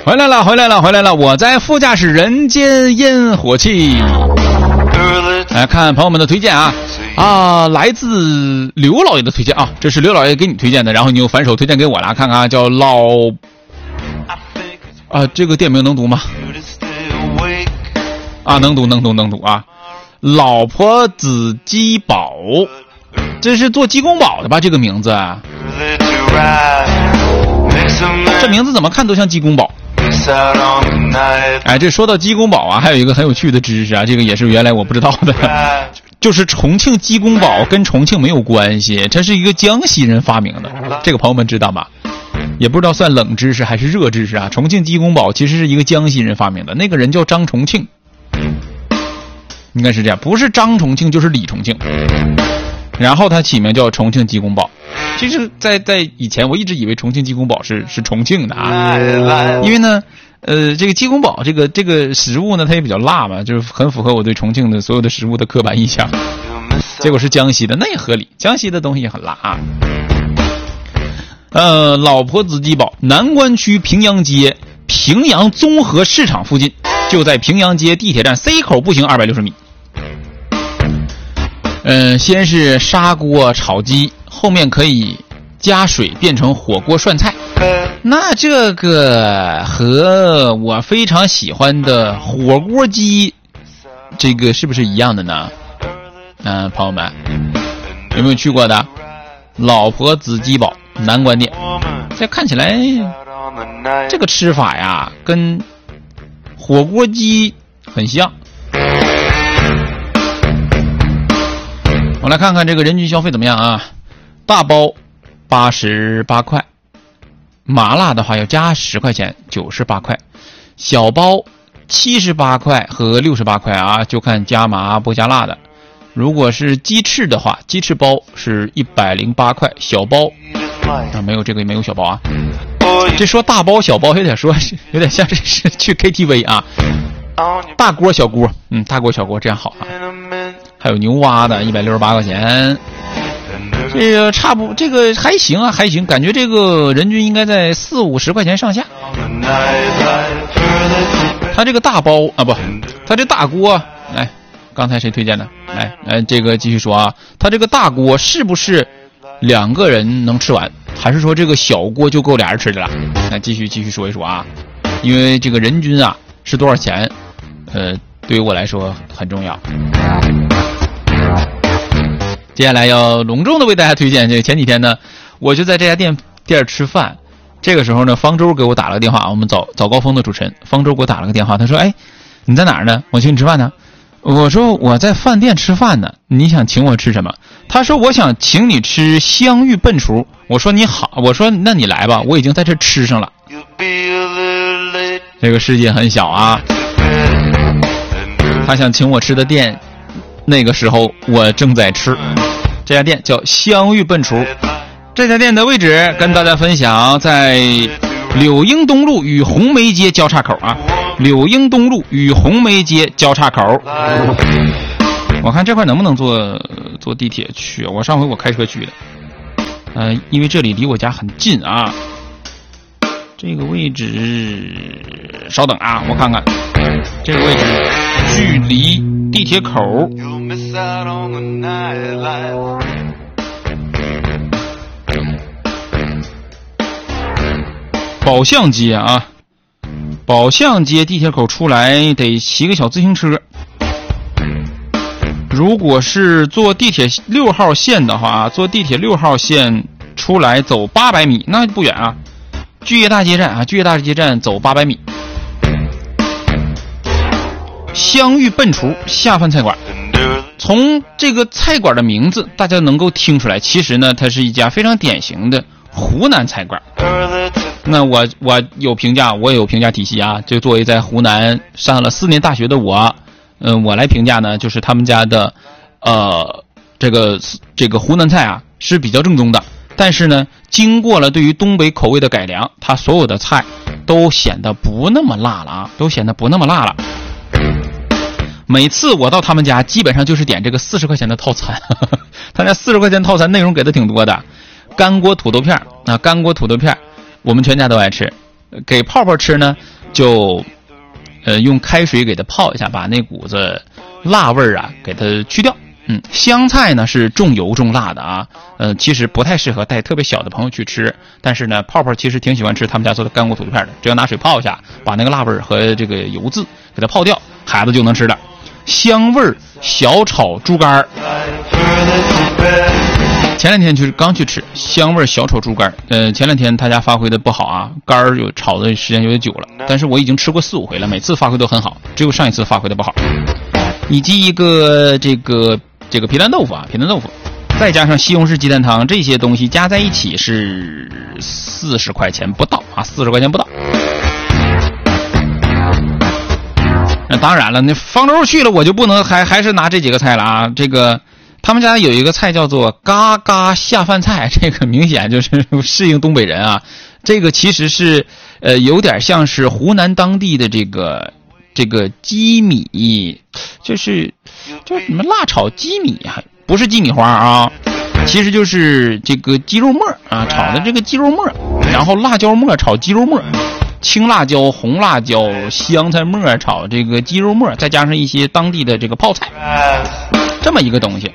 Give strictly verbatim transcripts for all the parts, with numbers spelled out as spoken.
回来了，回来了，回来了！我在副驾驶人间烟火气。来看朋友们的推荐啊啊，来自刘老爷的推荐啊，这是刘老爷给你推荐的，然后你又反手推荐给我了，看看叫老啊，这个店名能读吗？啊，能读，能读，能读啊！老婆子鸡堡，这是做鸡公煲的吧？这个名字啊，这名字怎么看都像鸡公煲。哎，这说到鸡公煲啊，还有一个很有趣的知识啊，这个也是原来我不知道的，就是重庆鸡公煲跟重庆没有关系，这是一个江西人发明的，这个朋友们知道吗？也不知道算冷知识还是热知识啊。重庆鸡公煲其实是一个江西人发明的，那个人叫张重庆，应该是这样，不是张重庆就是李重庆，然后他起名叫重庆鸡公煲。其实在在以前我一直以为重庆鸡公煲是是重庆的啊，因为呢呃这个鸡公煲这个这个食物呢它也比较辣嘛，就是很符合我对重庆的所有的食物的刻板印象，结果是江西的，那也合理，江西的东西也很辣啊。呃老婆子鸡煲，南关区平阳街平阳综合市场附近，就在平阳街地铁站 C 口步行二百六十米。嗯、呃，先是砂锅炒鸡，后面可以加水变成火锅涮菜。那这个和我非常喜欢的火锅鸡，这个是不是一样的呢？嗯、呃，朋友们有没有去过的？老婆子鸡煲南关店，这看起来这个吃法呀，跟火锅鸡很像。我来看看这个人均消费怎么样啊？大包八十八块，麻辣的话要加十块钱，九十八块；小包七十八块和六十八块啊，就看加麻不加辣的。如果是鸡翅的话，鸡翅包是一百零八块，小包啊没有这个也没有小包啊。这说大包小包有点说有点像是去 K T V 啊。大锅小锅，嗯，大锅小锅这样好啊。还有牛蛙的一百六十八块钱，这个差不这个还行啊，还行，感觉这个人均应该在四五十块钱上下。他这个大包啊不，他这大锅，来，刚才谁推荐的？来，来，这个继续说啊，他这个大锅是不是两个人能吃完，还是说这个小锅就够俩人吃的了？来，继续继续说一说啊，因为这个人均啊是多少钱，呃，对于我来说很重要。接下来要隆重的为大家推荐，这个前几天呢，我就在这家店店吃饭，这个时候呢，方舟给我打了个电话，我们早早高峰的主持人方舟给我打了个电话，他说：“哎，你在哪儿呢？我请你吃饭呢。”我说：“我在饭店吃饭呢，你想请我吃什么？”他说：“我想请你吃香芋笨厨。”我说：“你好。”我说：“那你来吧，我已经在这吃上了。”这个世界很小啊，他想请我吃的店，那个时候我正在吃。这家店叫香芋笨厨，这家店的位置跟大家分享，在柳英东路与红梅街交叉口啊，柳英东路与红梅街交叉口。我看这块能不能坐坐地铁去，我上回我开车去的，呃，因为这里离我家很近啊。这个位置，稍等啊，我看看，这个位置距离地铁口宝象街啊，宝象街地铁口出来得骑个小自行车。如果是坐地铁六号线的话，坐地铁六号线出来走八百米，那不远啊。巨业大街站啊，巨业大街站走八百米。香芋笨厨下饭菜馆，从这个菜馆的名字，大家能够听出来，其实呢，它是一家非常典型的湖南菜馆。那我我有评价，我也有评价体系啊。就作为在湖南上了四年大学的我，嗯、呃，我来评价呢，就是他们家的，呃，这个这个湖南菜啊是比较正宗的。但是呢，经过了对于东北口味的改良，它所有的菜都显得不那么辣了啊，都显得不那么辣了。每次我到他们家，基本上就是点这个四十块钱的套餐，呵呵，他家四十块钱套餐内容给的挺多的，干锅土豆片啊，干锅土豆片，我们全家都爱吃。 给泡泡吃呢，就呃用开水给它泡一下，把那股子辣味儿啊给它去掉。嗯，香菜呢是重油重辣的啊，呃，其实不太适合带特别小的朋友去吃。但是呢，泡泡其实挺喜欢吃他们家做的干锅土豆片的，只要拿水泡一下，把那个辣味儿和这个油渍给它泡掉，孩子就能吃了。香味儿小炒猪肝儿，前两天就是刚去吃香味儿小炒猪肝儿，呃，前两天他家发挥的不好啊，肝儿有炒的时间有点久了，但是我已经吃过四五回了，每次发挥都很好，只有上一次发挥的不好。以及一个这个这个皮蛋豆腐啊，皮蛋豆腐，再加上西红柿鸡蛋汤，这些东西加在一起是四十块钱不到啊，四十块钱不到。那当然了，那方舟去了，我就不能还还是拿这几个菜了啊。这个他们家有一个菜叫做嘎嘎下饭菜，这个明显就是适应东北人啊。这个其实是呃有点像是湖南当地的这个这个鸡米，就是就是什么辣炒鸡米，不是鸡米花啊，其实就是这个鸡肉末啊，炒的这个鸡肉末，然后辣椒末炒鸡肉末。青辣椒、红辣椒、香菜末炒这个鸡肉末，再加上一些当地的这个泡菜，这么一个东西。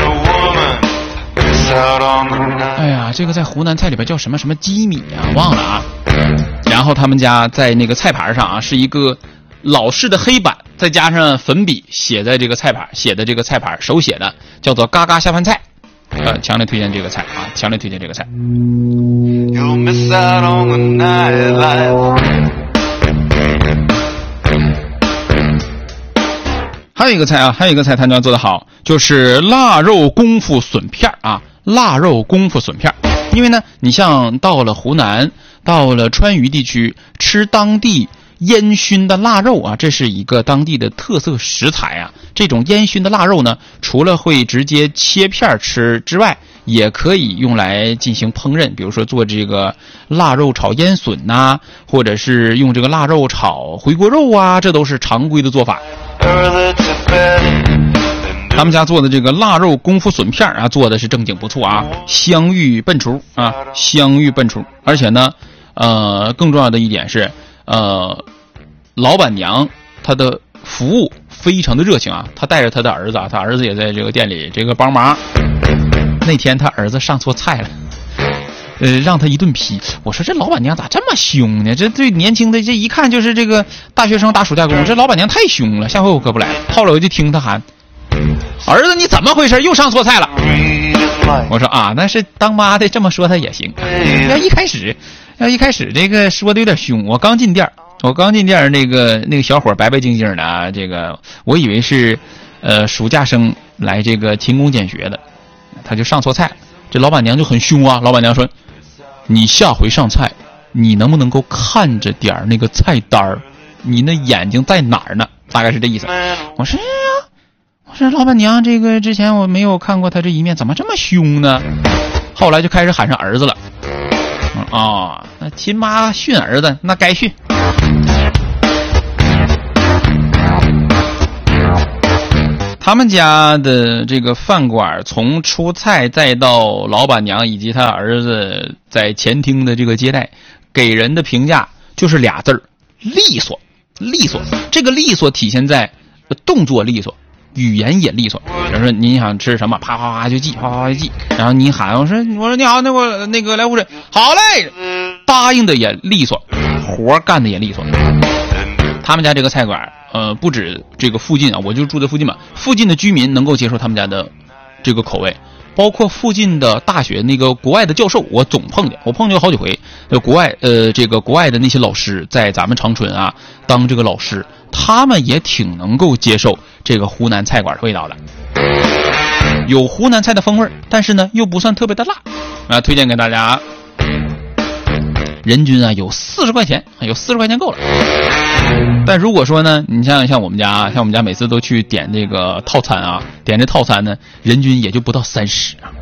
哎呀，这个在湖南菜里边叫什么什么鸡米啊，忘了啊。然后他们家在那个菜盘上啊，是一个老式的黑板，再加上粉笔写在这个菜盘写的这个菜盘手写的，叫做嘎嘎下饭菜。呃，强烈推荐这个菜啊！强烈推荐这个菜。还有一个菜啊，还有一个菜他家做的好，就是腊肉功夫笋片啊，腊肉功夫笋片。因为呢，你像到了湖南，到了川渝地区，吃当地烟熏的腊肉啊，这是一个当地的特色食材啊。这种烟熏的腊肉呢，除了会直接切片吃之外，也可以用来进行烹饪，比如说做这个腊肉炒烟笋呐、啊，或者是用这个腊肉炒回锅肉啊，这都是常规的做法。他们家做的这个腊肉功夫笋片啊，做的是正经不错啊，香芋笨厨啊，香芋笨厨。而且呢，呃，更重要的一点是，呃，老板娘她的服务非常的热情啊，她带着她的儿子啊，她儿子也在这个店里这个帮忙。那天他儿子上错菜了，呃，让他一顿批。我说这老板娘咋这么凶呢？这对年轻的这一看就是这个大学生打暑假工，这老板娘太凶了。下回我可不来。后来我就听他喊：“儿子，你怎么回事？又上错菜了？”我说啊，那是当妈的这么说他也行。要一开始，要一开始这个说的有点凶。我刚进店，我刚进店，那个那个小伙白白净净的啊，这个我以为是呃暑假生来这个勤工俭学的。他就上错菜，这老板娘就很凶啊。老板娘说：“你下回上菜，你能不能够看着点儿那个菜单儿？你那眼睛在哪儿呢？”大概是这意思。我说：“啊，我说老板娘，这个之前我没有看过他这一面，怎么这么凶呢？”后来就开始喊上儿子了。啊、哦，那亲妈训儿子，那该训。他们家的这个饭馆，从出菜再到老板娘以及他儿子在前厅的这个接待，给人的评价就是俩字儿：利索。利索，这个利索体现在动作利索，语言也利索。比如说您想吃什么，啪啪啪就记，啪啪啪就记。然后你喊我说我说你好，那我那个来壶水，好嘞，答应的也利索，活干的也利索。他们家这个菜馆。呃，不止这个附近啊，我就住在附近嘛。附近的居民能够接受他们家的这个口味，包括附近的大学那个国外的教授，我总碰见，我碰见好几回。呃，国外呃，这个国外的那些老师在咱们长春啊当这个老师，他们也挺能够接受这个湖南菜馆的味道的，有湖南菜的风味，但是呢又不算特别的辣啊，推荐给大家。人均啊有四十块钱，有四十块钱够了。但如果说呢，你像像我们家，像我们家每次都去点这个套餐啊，点这套餐呢，人均也就不到三十啊。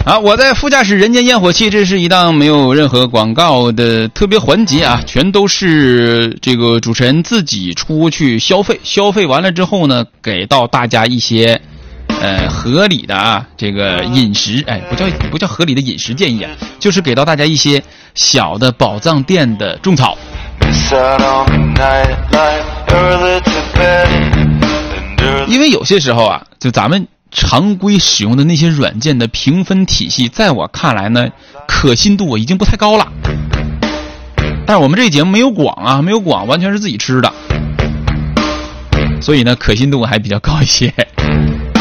啊，我在副驾驶人间烟火气，这是一档没有任何广告的特别环节啊，全都是这个主持人自己出去消费，消费完了之后呢，给到大家一些呃合理的啊这个饮食，哎，不叫不叫合理的饮食建议啊，就是给到大家一些小的宝藏店的种草。因为有些时候啊，就咱们常规使用的那些软件的评分体系，在我看来呢，可信度已经不太高了。但是我们这个节目没有广啊，没有广，完全是自己吃的，所以呢，可信度还比较高一些。